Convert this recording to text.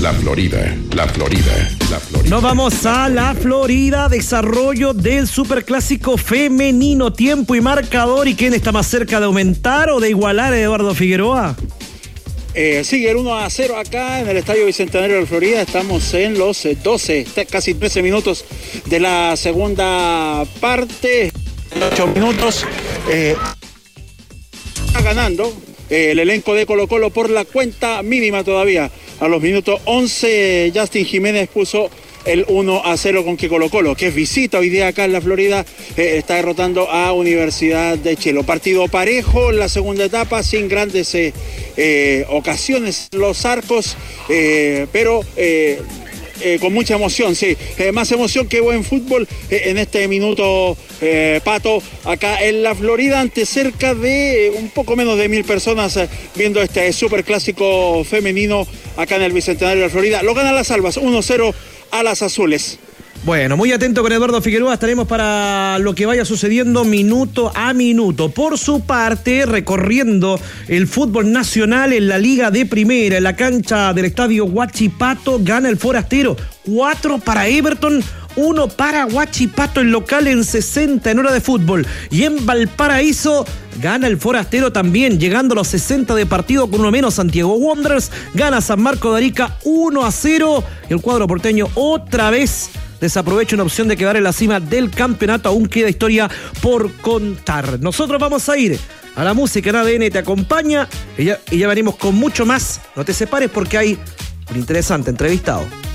La Florida. Nos vamos a la Florida, desarrollo del superclásico femenino, tiempo y marcador. ¿Y quién está más cerca de aumentar o de igualar a Eduardo Figueroa? Sigue el 1-0 acá en el Estadio Bicentenario de Florida. Estamos en los 12, casi 13 minutos de la segunda parte. 8 minutos. Está ganando el elenco de Colo-Colo por la cuenta mínima todavía. A los minutos 11, Justin Jiménez puso el 1-0 con que Colo-Colo, que es visita hoy día acá en la Florida, está derrotando a Universidad de Chile. Partido parejo en la segunda etapa, sin grandes ocasiones los arcos, pero con mucha emoción, sí. Más emoción que buen fútbol en este minuto, Pato, acá en la Florida, ante cerca de un poco menos de 1,000 personas viendo este superclásico femenino acá en el Bicentenario de Florida. Lo ganan las Albas, 1-0 a las azules. Bueno, muy atento con Eduardo Figueroa, estaremos para lo que vaya sucediendo minuto a minuto. Por su parte, recorriendo el fútbol nacional en la Liga de Primera, en la cancha del estadio Huachipato, gana el Forastero, 4 para Everton, 1 para Huachipato, el local en 60 en hora de fútbol. Y en Valparaíso gana el Forastero también, llegando a los 60 de partido con uno menos. Santiago Wanderers gana San Marco de Arica 1-0. Y el cuadro porteño otra vez desaprovecha una opción de quedar en la cima del campeonato. Aún queda historia por contar. Nosotros vamos a ir a la música en ADN Te Acompaña y ya venimos con mucho más. No te separes porque hay un interesante entrevistado.